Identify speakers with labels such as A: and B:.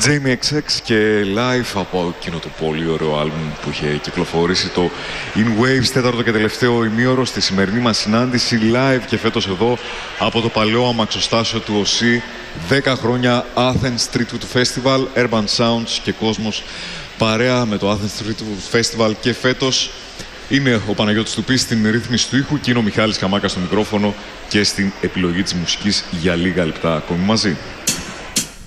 A: Jamie XX και live από εκείνο το πολύ ωραίο άλμπουμ που είχε κυκλοφορήσει, το In Waves, τέταρτο και τελευταίο ημίωρο στη σημερινή μας συνάντηση live και φέτος εδώ από το παλαιό αμαξοστάσιο του ΟΣΥ. 10 χρόνια Athens Street Food Festival, Urban Sounds και κόσμος παρέα με το Athens Street Food Festival και φέτος. Είμαι ο Παναγιώτης Τουπής στην ρύθμιση του ήχου και είναι ο Μιχάλης Καμάκας στο μικρόφωνο και στην επιλογή της μουσικής για λίγα λεπτά ακόμη μαζί.